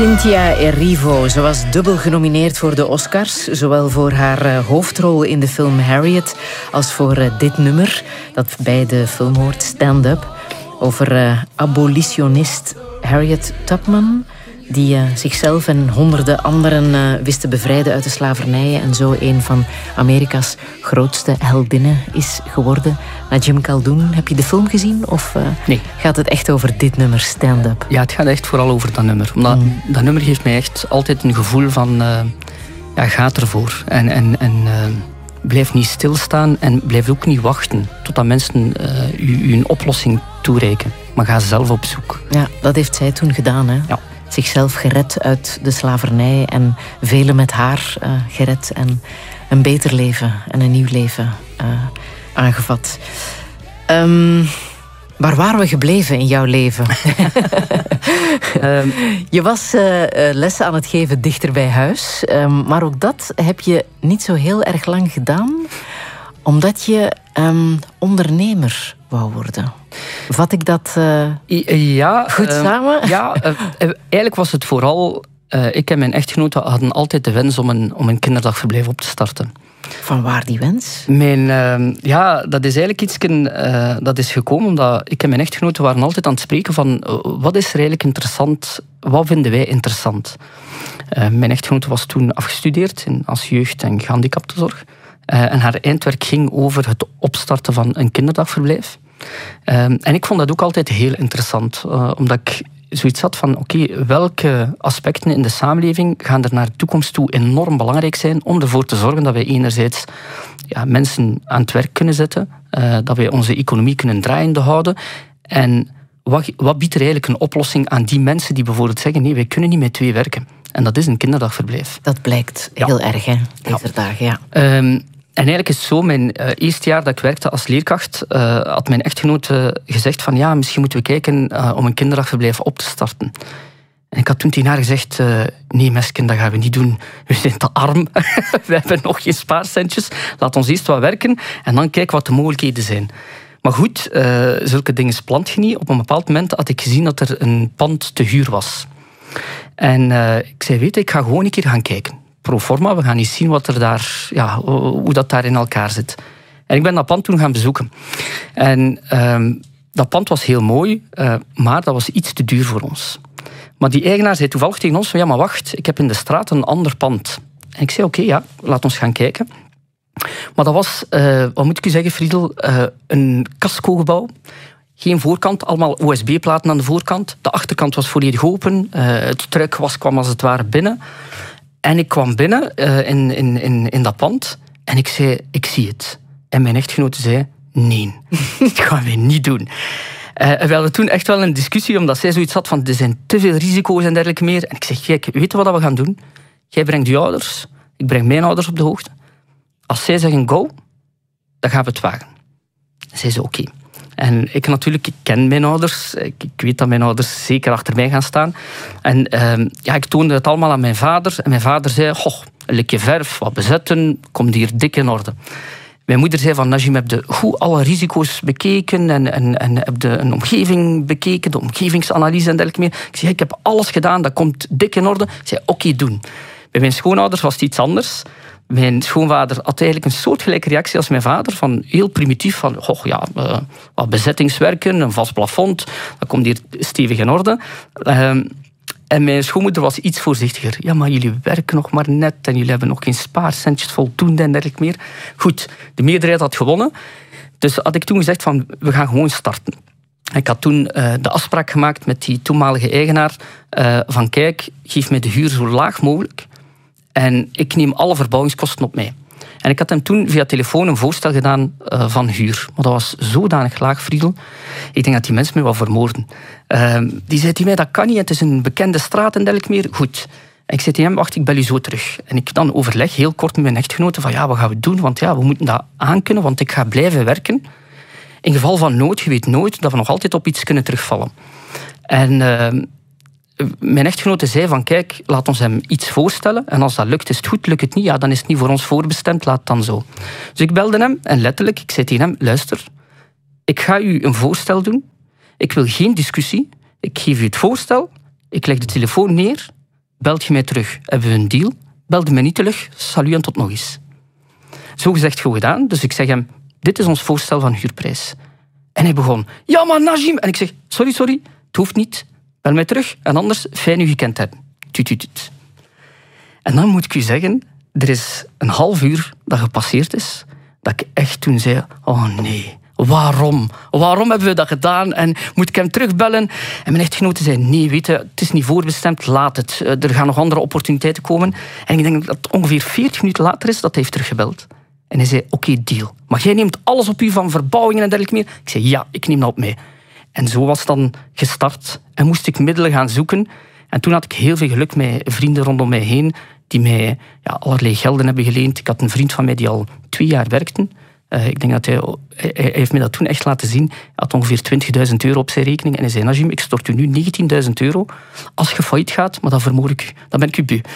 Cynthia Erivo. Ze was dubbel genomineerd voor de Oscars. Zowel voor haar hoofdrol in de film Harriet als voor dit nummer dat bij de film hoort, Stand Up. Over abolitionist Harriet Tubman, die zichzelf en honderden anderen wist te bevrijden uit de slavernij en zo een van Amerika's grootste heldinnen is geworden. Na Jim Calhoun, heb je de film gezien? Of nee. Gaat het echt over dit nummer, Stand Up? Ja, het gaat echt vooral over dat nummer. Omdat dat nummer geeft mij echt altijd een gevoel van... ga ervoor. En blijf niet stilstaan en blijf ook niet wachten totdat mensen u een oplossing toereiken. Maar ga zelf op zoek. Ja, dat heeft zij toen gedaan, hè? Ja. Zichzelf gered uit de slavernij en velen met haar gered en een beter leven en een nieuw leven aangevat. Waar waren we gebleven in jouw leven? Je was lessen aan het geven dichter bij huis, maar ook dat heb je niet zo heel erg lang gedaan, omdat je ondernemer wou worden. Vat ik dat goed samen? Ja, eigenlijk was het vooral... ik en mijn echtgenote hadden altijd de wens om een kinderdagverblijf op te starten. Van waar die wens? Dat is eigenlijk iets dat is gekomen omdat ik en mijn echtgenote waren altijd aan het spreken van wat is er eigenlijk interessant, wat vinden wij interessant. Mijn echtgenote was toen afgestudeerd als jeugd- en gehandicaptenzorg. En haar eindwerk ging over het opstarten van een kinderdagverblijf. En ik vond dat ook altijd heel interessant, omdat ik zoiets had van welke aspecten in de samenleving gaan er naar de toekomst toe enorm belangrijk zijn om ervoor te zorgen dat wij enerzijds mensen aan het werk kunnen zetten, dat wij onze economie kunnen draaiende houden. En wat biedt er eigenlijk een oplossing aan die mensen die bijvoorbeeld zeggen nee, wij kunnen niet met twee werken. En dat is een kinderdagverblijf. Dat blijkt heel erg, hè, deze dagen, ja. En eigenlijk is het zo, mijn eerste jaar dat ik werkte als leerkracht, had mijn echtgenote gezegd van misschien moeten we kijken om een kinderdagverblijf op te starten. En ik had toen tegen haar gezegd, nee mesken, dat gaan we niet doen. We zijn te arm, we hebben nog geen spaarcentjes. Laat ons eerst wat werken en dan kijken wat de mogelijkheden zijn. Maar goed, zulke dingen plant je niet. Op een bepaald moment had ik gezien dat er een pand te huur was. En ik zei, ik ga gewoon een keer gaan kijken. Pro forma, we gaan eens zien wat er daar, hoe dat daar in elkaar zit. En ik ben dat pand toen gaan bezoeken. En dat pand was heel mooi, maar dat was iets te duur voor ons. Maar die eigenaar zei toevallig tegen ons van, maar wacht, ik heb in de straat een ander pand. En ik zei, laat ons gaan kijken. Maar dat was, wat moet ik u zeggen, Friedel, een casco-gebouw. Geen voorkant, allemaal OSB-platen aan de voorkant. De achterkant was volledig open. Het truikgewas kwam als het ware binnen. En ik kwam binnen in dat pand en ik zei, ik zie het. En mijn echtgenote zei, nee, dat gaan we niet doen. We hadden toen echt wel een discussie, omdat zij zoiets had van, er zijn te veel risico's en dergelijke meer. En ik zeg, kijk, weet je wat we gaan doen? Jij brengt je ouders, ik breng mijn ouders op de hoogte. Als zij zeggen go, dan gaan we het wagen. En zij zei, oké. En ik ken mijn ouders. Ik weet dat mijn ouders zeker achter mij gaan staan. En ik toonde het allemaal aan mijn vader. En mijn vader zei, een likje verf, wat bezetten, komt hier dik in orde. Mijn moeder zei van, Najim, heb je goed alle risico's bekeken en heb je een omgeving bekeken, de omgevingsanalyse en dergelijke meer. Ik zei, ik heb alles gedaan, dat komt dik in orde. Ik zei, oké, doen. Bij mijn schoonouders was het iets anders. Mijn schoonvader had eigenlijk een soortgelijke reactie als mijn vader. Van heel primitief, van wat bezettingswerken, een vast plafond, dat komt hier stevig in orde. En mijn schoonmoeder was iets voorzichtiger. Ja, maar jullie werken nog maar net en jullie hebben nog geen spaarcentjes voldoende en dergelijke meer. Goed, de meerderheid had gewonnen. Dus had ik toen gezegd van, we gaan gewoon starten. Ik had toen de afspraak gemaakt met die toenmalige eigenaar van kijk, geef mij de huur zo laag mogelijk. En ik neem alle verbouwingskosten op mij. En ik had hem toen via telefoon een voorstel gedaan van huur. Maar dat was zodanig laag, Friedel. Ik denk dat die mensen me wel vermoorden. Die zei tegen mij, dat kan niet, het is een bekende straat en dergelijke meer. Goed. En ik zei tegen hem, wacht, ik bel u zo terug. En ik dan overleg heel kort met mijn echtgenote van wat gaan we doen? Want we moeten dat aankunnen, want ik ga blijven werken. In geval van nood, je weet nooit, dat we nog altijd op iets kunnen terugvallen. En mijn echtgenote zei van kijk, laat ons hem iets voorstellen en als dat lukt is het goed, lukt het niet, dan is het niet voor ons voorbestemd, laat het dan zo. Dus ik belde hem en letterlijk, ik zei tegen hem, luister, ik ga u een voorstel doen, ik wil geen discussie, ik geef u het voorstel, ik leg de telefoon neer belt je mij terug. Hebben we een deal? Belde mij niet terug, salut en tot nog eens. Zo gezegd, goed gedaan. Dus ik zeg hem, dit is ons voorstel van huurprijs. En hij begon, ja maar Najim. En ik zeg, sorry, het hoeft niet. Bel mij terug en anders, fijn u gekend hebben. Tut. En dan moet ik u zeggen, er is een half uur dat gepasseerd is, dat ik echt toen zei, oh nee, waarom? Waarom hebben we dat gedaan? En moet ik hem terugbellen? En mijn echtgenote zei, nee, weet je, het is niet voorbestemd, laat het. Er gaan nog andere opportuniteiten komen. En ik denk dat het ongeveer 40 minuten later is dat hij heeft teruggebeld. En hij zei, oké, deal. Maar jij neemt alles op u van verbouwingen en dergelijke meer? Ik zei, ja, ik neem dat op mij. En zo was het dan gestart. En moest ik middelen gaan zoeken. En toen had ik heel veel geluk met vrienden rondom mij heen, die mij allerlei gelden hebben geleend. Ik had een vriend van mij die al 2 jaar werkte. Ik denk dat hij heeft me dat toen echt laten zien. Hij had ongeveer €20.000 op zijn rekening. En hij zei, Najim, ik stort u nu €19.000. Als je failliet gaat, maar dan ben ik u beu.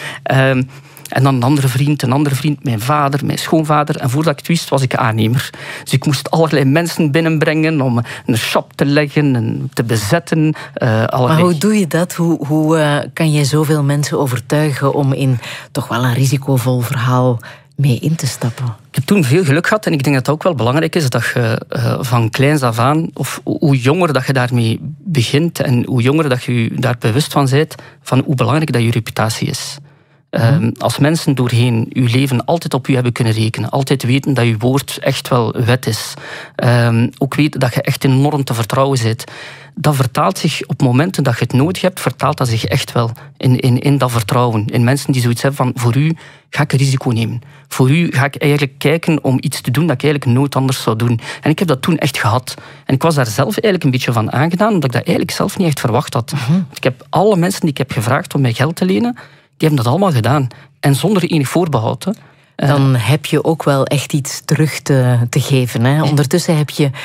En dan een andere vriend, mijn vader, mijn schoonvader. En voordat ik het wist, was ik aannemer. Dus ik moest allerlei mensen binnenbrengen om een shop te leggen en te bezetten. Maar hoe doe je dat? Hoe kan je zoveel mensen overtuigen om in toch wel een risicovol verhaal mee in te stappen? Ik heb toen veel geluk gehad en ik denk dat het ook wel belangrijk is dat je van kleins af aan, of hoe jonger dat je daarmee begint en hoe jonger dat je je daar bewust van bent, van hoe belangrijk dat je reputatie is. Als mensen doorheen uw leven altijd op u hebben kunnen rekenen, altijd weten dat uw woord echt wel wet is, ook weten dat je echt enorm te vertrouwen bent, dat vertaalt zich op momenten dat je het nodig hebt, vertaalt dat zich echt wel in dat vertrouwen. In mensen die zoiets hebben van, voor u ga ik een risico nemen. Voor u ga ik eigenlijk kijken om iets te doen dat ik eigenlijk nooit anders zou doen. En ik heb dat toen echt gehad. En ik was daar zelf eigenlijk een beetje van aangedaan, omdat ik dat eigenlijk zelf niet echt verwacht had. Ik heb alle mensen die ik heb gevraagd om mij geld te lenen, die hebben dat allemaal gedaan. En zonder enig voorbehoud. Hè. Dan heb je ook wel echt iets terug te geven. Hè? Ondertussen heb je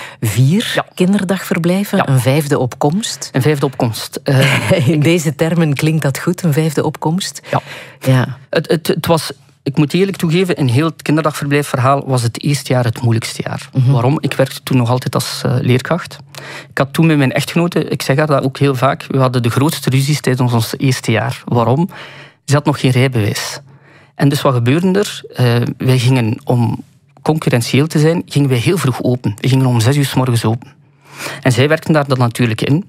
4 kinderdagverblijven, een 5e op komst. Een 5e op komst. In deze termen klinkt dat goed, een 5e op komst? Ja. Het was, ik moet eerlijk toegeven, in heel het kinderdagverblijfverhaal was het eerste jaar het moeilijkste jaar. Waarom? Ik werkte toen nog altijd als leerkracht. Ik had toen met mijn echtgenote, ik zeg haar dat ook heel vaak, we hadden de grootste ruzies tijdens ons eerste jaar. Waarom? Ze had nog geen rijbewijs. En dus wat gebeurde er? Wij gingen, om concurrentieel te zijn, gingen wij heel vroeg open. We gingen om 6 uur 's morgens open. En zij werkten daar dan natuurlijk in.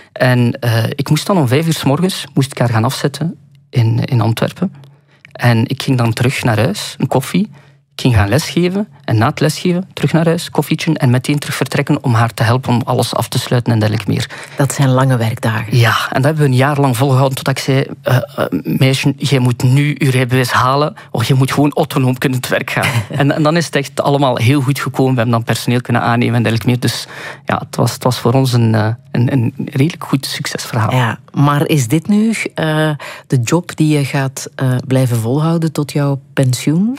En ik moest dan om 5 uur 's morgens haar gaan afzetten in Antwerpen. En ik ging dan terug naar huis, een koffie. Ik ging gaan lesgeven en na het lesgeven terug naar huis, koffietje en meteen terug vertrekken om haar te helpen om alles af te sluiten en dergelijke meer. Dat zijn lange werkdagen. Ja, en dat hebben we een jaar lang volgehouden totdat ik zei, meisje, jij moet nu je rijbewijs halen of je moet gewoon autonoom kunnen te werk gaan. en dan is het echt allemaal heel goed gekomen. We hebben dan personeel kunnen aannemen en dergelijke meer. Dus ja, het was voor ons een redelijk goed succesverhaal. Ja, maar is dit nu de job die je gaat blijven volhouden tot jouw pensioen?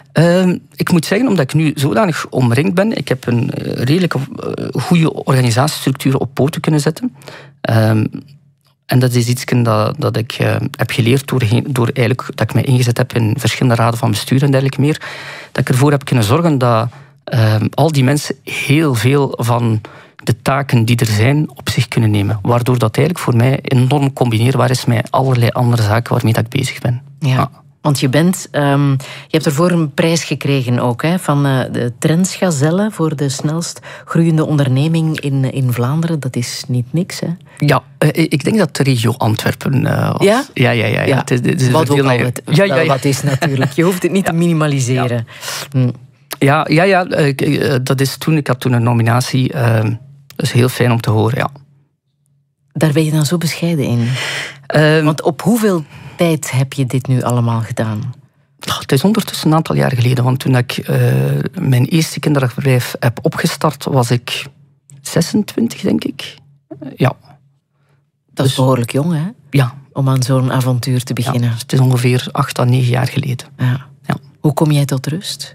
Ik moet zeggen, omdat ik nu zodanig omringd ben, ik heb een redelijk goede organisatiestructuur op poten kunnen zetten. En dat is iets dat ik heb geleerd door eigenlijk dat ik mij ingezet heb in verschillende raden van bestuur en dergelijke meer. Dat ik ervoor heb kunnen zorgen dat al die mensen heel veel van de taken die er zijn op zich kunnen nemen. Waardoor dat eigenlijk voor mij enorm combineerbaar is met allerlei andere zaken waarmee dat ik bezig ben. Ja. Want je hebt ervoor een prijs gekregen ook, hè, van de Trends Gazelle voor de snelst groeiende onderneming in Vlaanderen. Dat is niet niks, hè? Ja, ik denk dat de regio Antwerpen was. Ja? Ja. Het is wat ook altijd wat is natuurlijk. Je hoeft het niet te minimaliseren. Ja. Dat is toen. Ik had toen een nominatie. Dat is heel fijn om te horen, ja. Daar ben je dan zo bescheiden in. Want op hoeveel tijd heb je dit nu allemaal gedaan? Het is ondertussen een aantal jaar geleden. Want toen ik mijn eerste kinderdagverblijf heb opgestart, was ik 26, denk ik. Ja. Dat is behoorlijk jong, hè? Ja. Om aan zo'n avontuur te beginnen. Ja, het is ongeveer 8 à 9 jaar geleden. Ja. Hoe kom jij tot rust?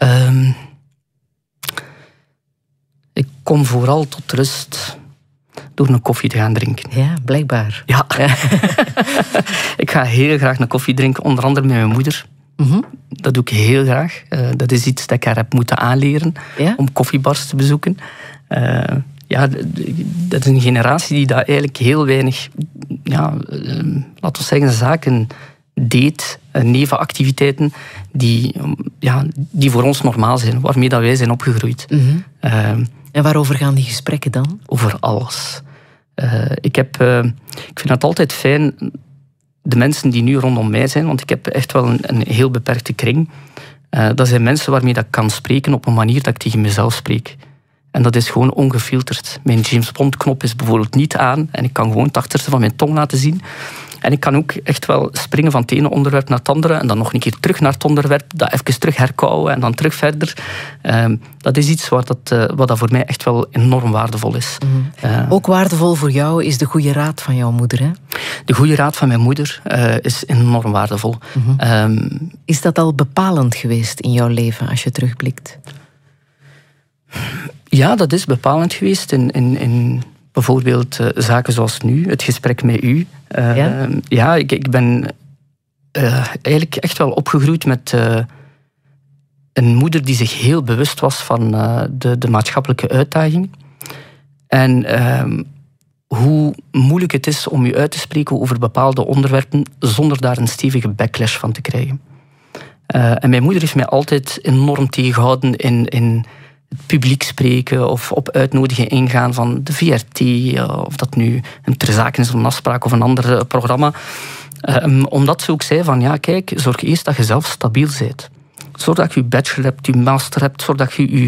Ik kom vooral tot rust door een koffie te gaan drinken. Ja, blijkbaar. Ja. Ik ga heel graag een koffie drinken, onder andere met mijn moeder. Dat doe ik heel graag. Dat is iets dat ik haar heb moeten aanleren, om koffiebars te bezoeken. dat is een generatie die daar eigenlijk heel weinig, laten we zeggen, zaken deed, nevenactiviteiten die voor ons normaal zijn, waarmee dat wij zijn opgegroeid. Mm-hmm. En waarover gaan die gesprekken dan? Over alles. Ik vind het altijd fijn, de mensen die nu rondom mij zijn, want ik heb echt wel een heel beperkte kring. Dat zijn mensen waarmee dat ik kan spreken op een manier dat ik tegen mezelf spreek. En dat is gewoon ongefilterd. Mijn James Bond knop is bijvoorbeeld niet aan en ik kan gewoon het achterste van mijn tong laten zien. En ik kan ook echt wel springen van het ene onderwerp naar het andere en dan nog een keer terug naar het onderwerp, dat even terug herkauwen en dan terug verder. Dat is iets wat dat voor mij echt wel enorm waardevol is. Mm-hmm. Ook waardevol voor jou is de goede raad van jouw moeder, hè? De goede raad van mijn moeder is enorm waardevol. Mm-hmm. Is dat al bepalend geweest in jouw leven als je terugblikt? Ja, dat is bepalend geweest in bijvoorbeeld zaken zoals nu, het gesprek met u. Ik ben eigenlijk echt wel opgegroeid met een moeder die zich heel bewust was van de maatschappelijke uitdaging. En hoe moeilijk het is om je uit te spreken over bepaalde onderwerpen zonder daar een stevige backlash van te krijgen. En mijn moeder heeft mij altijd enorm tegengehouden in het publiek spreken of op uitnodigingen ingaan van de VRT, of dat nu een ter zake is, een afspraak of een ander programma. Omdat ze ook zei van, kijk, zorg eerst dat je zelf stabiel bent. Zorg dat je je bachelor hebt, je master hebt, zorg dat je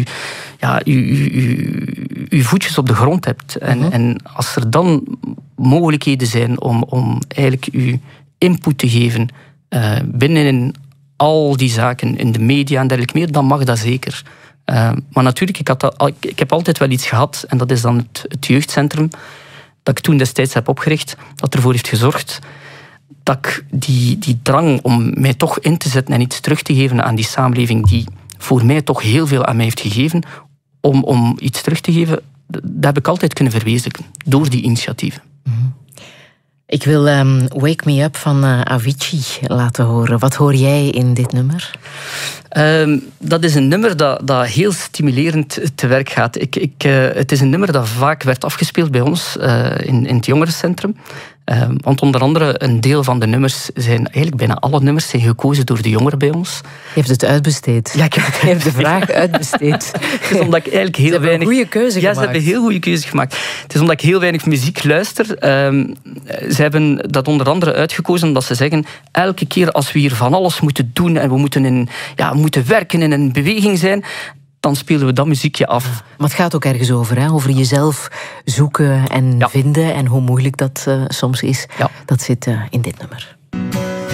je voetjes op de grond hebt. En als er dan mogelijkheden zijn om eigenlijk je input te geven binnen al die zaken, in de media en dergelijke meer, dan mag dat zeker. Maar natuurlijk, ik heb altijd wel iets gehad, en dat is dan het jeugdcentrum, dat ik toen destijds heb opgericht, dat ervoor heeft gezorgd dat ik die drang om mij toch in te zetten en iets terug te geven aan die samenleving die voor mij toch heel veel aan mij heeft gegeven, om iets terug te geven, dat heb ik altijd kunnen verwezenlijken, door die initiatieven. Mm-hmm. Ik wil Wake Me Up van Avicii laten horen. Wat hoor jij in dit nummer? Dat is een nummer dat heel stimulerend te werk gaat. Het is een nummer dat vaak werd afgespeeld bij ons in het jongerencentrum. Want onder andere een deel van de nummers eigenlijk bijna alle nummers zijn gekozen door de jongeren bij ons. Je hebt het uitbesteed. Ja, ik heb het Je hebt de vraag uitbesteed. Het is omdat ik eigenlijk heel weinig... Ze hebben een goede keuze gemaakt. Ja, ze hebben een heel goede keuze gemaakt. Het is omdat ik heel weinig muziek luister. Ze hebben dat onder andere uitgekozen omdat ze zeggen, elke keer als we hier van alles moeten doen en we moeten werken en in beweging zijn, dan spelen we dat muziekje af. Maar het gaat ook ergens over, hè? Over jezelf zoeken en vinden en hoe moeilijk dat soms is. Ja. Dat zit in dit nummer.